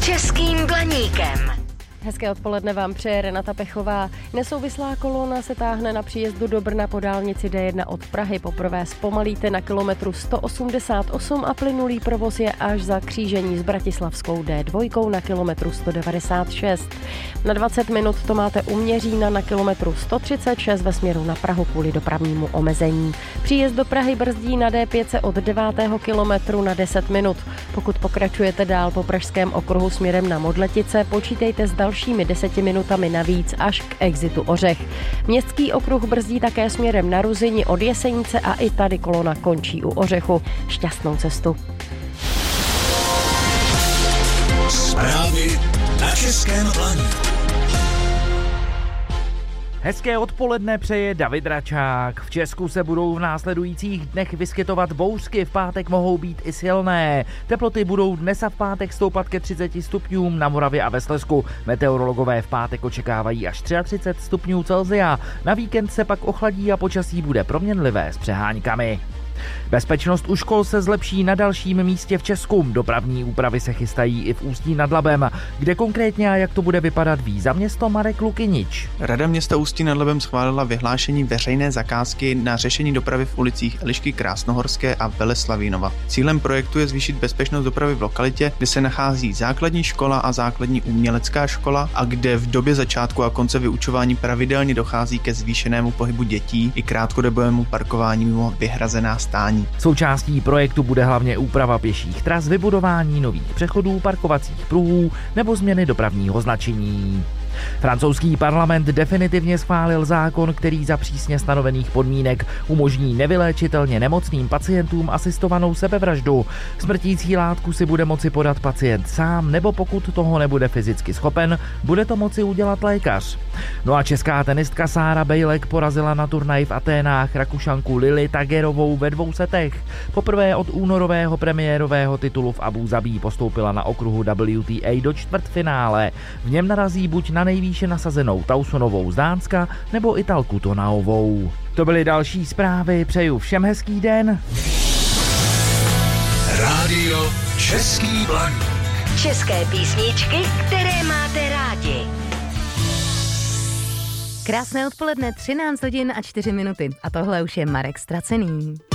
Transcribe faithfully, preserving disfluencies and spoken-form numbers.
Českým Blaníkem. Hezké odpoledne vám přeje Renata Pechová. Nesouvislá kolona se táhne na příjezdu do Brna po dálnici D jedna od Prahy. Poprvé zpomalíte na kilometru sto osmdesát osm a plynulý provoz je až za křížení s bratislavskou D dva na kilometru sto devadesát šest. Na dvacet minut to máte u Měřína na kilometru sto třicet šest ve směru na Prahu kvůli dopravnímu omezení. Příjezd do Prahy brzdí na D pět od devátého kilometru na deset minut. Pokud pokračujete dál po pražském okruhu směrem na Modletice, počítejte s dalšími deseti minutami navíc až k exitu Ořech. Městský okruh brzdí také směrem na Ruzyni od Jesenice a i tady kolona končí u Ořechu. Šťastnou cestu. Zprávy na Českém Blaníku. Hezké odpoledne přeje David Račák. V Česku se budou v následujících dnech vyskytovat bouřky, v pátek mohou být i silné. Teploty budou dnes a v pátek stoupat ke třiceti stupňům na Moravě a ve Slezsku. Meteorologové v pátek očekávají až třicet tři stupňů Celsia. Na víkend se pak ochladí a počasí bude proměnlivé s přeháňkami. Bezpečnost u škol se zlepší na dalším místě v Česku. Dopravní úpravy se chystají i v Ústí nad Labem. Kde konkrétně a jak to bude vypadat, ví za město Marek Lukynič. Rada města Ústí nad Labem schválila vyhlášení veřejné zakázky na řešení dopravy v ulicích Elišky Krásnohorské a Veleslavínova. Cílem projektu je zvýšit bezpečnost dopravy v lokalitě, kde se nachází základní škola a základní umělecká škola a kde v době začátku a konce vyučování pravidelně dochází ke zvýšenému pohybu dětí i krátkodobému parkování mimo vyhrazená stání. Součástí projektu bude hlavně úprava pěších tras, vybudování nových přechodů, parkovacích pruhů nebo změny dopravního značení. Francouzský parlament definitivně schválil zákon, který za přísně stanovených podmínek umožní nevyléčitelně nemocným pacientům asistovanou sebevraždu. Smrtící látku si bude moci podat pacient sám, nebo pokud toho nebude fyzicky schopen, bude to moci udělat lékař. No a česká tenistka Sára Bejlek porazila na turnaji v Aténách Rakušanku Lili Tagerovou ve dvou setech. Poprvé od únorového premiérového titulu v Abu Zabí postoupila na okruhu W T A do čtvrtfinále. V něm narazí buď na nejvýše nasazenou Tausonovou z Dánska nebo Italku Tonaovou. To byly další zprávy, přeju všem hezký den. Rádio Český Blaník. České písničky, které máte rádi. Krásné odpoledne, třináct hodin a čtyři minuty. A tohle už je Marek Stracený.